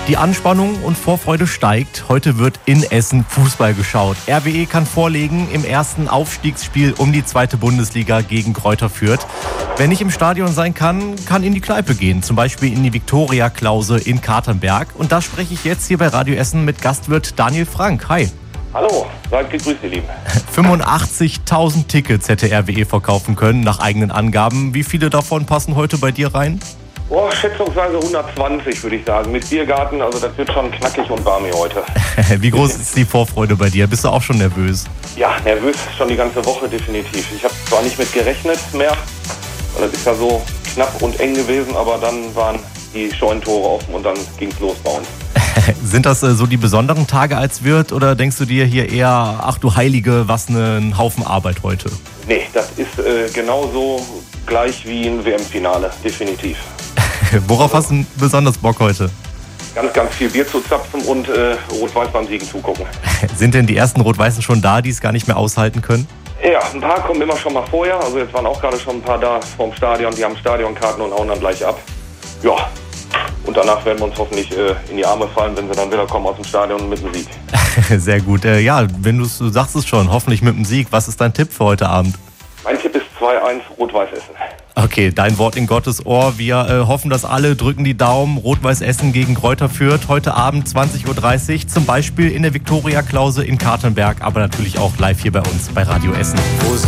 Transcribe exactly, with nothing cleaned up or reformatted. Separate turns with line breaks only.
Die Anspannung und Vorfreude steigt. Heute wird in Essen Fußball geschaut. R W E kann vorlegen im ersten Aufstiegsspiel um die zweite Bundesliga gegen Greuther Fürth. Wer nicht im Stadion sein kann, kann in die Kneipe gehen. Zum Beispiel in die Viktoria-Klause in Katernberg. Und da spreche ich jetzt hier bei Radio Essen mit Gastwirt Daniel Frank. Hi.
Hallo, seid gegrüßt, ihr Lieben.
fünfundachtzigtausend Tickets hätte R W E verkaufen können, nach eigenen Angaben. Wie viele davon passen heute bei dir rein?
Boah, schätzungsweise hundertzwanzig, würde ich sagen. Mit Biergarten, also das wird schon knackig und warm hier heute.
Wie groß ist die Vorfreude bei dir? Bist du auch schon nervös?
Ja, nervös schon die ganze Woche definitiv. Ich habe zwar nicht mit gerechnet mehr, weil das ist ja so knapp und eng gewesen, aber dann waren die Scheunentore offen und dann ging's los bei uns.
Sind das äh, so die besonderen Tage als Wirt oder denkst du dir hier eher, ach du Heilige, was ein Haufen Arbeit heute?
Nee, das ist äh, genauso gleich wie ein W M-Finale, definitiv.
Worauf hast du besonders Bock heute?
Ganz, ganz viel Bier zu zapfen und äh, Rot-Weiß beim Siegen zugucken.
Sind denn die ersten Rot-Weißen schon da, die es gar nicht mehr aushalten können?
Ja, ein paar kommen immer schon mal vorher. Also jetzt waren auch gerade schon ein paar da vorm Stadion. Die haben Stadionkarten und hauen dann gleich ab. Ja, und danach werden wir uns hoffentlich äh, in die Arme fallen, wenn wir dann wieder kommen aus dem Stadion mit dem Sieg.
Sehr gut. Äh, ja, wenn du du sagst es schon, hoffentlich mit dem Sieg. Was ist dein Tipp für heute Abend?
Mein Tipp ist zwei eins Rot-Weiß Essen.
Okay, dein Wort in Gottes Ohr. Wir äh, hoffen, dass alle drücken die Daumen. Rot-Weiß Essen gegen Greuther Fürth. Heute Abend zwanzig Uhr dreißig. Zum Beispiel in der Viktoria-Klause in Katernberg. Aber natürlich auch live hier bei uns bei Radio Essen.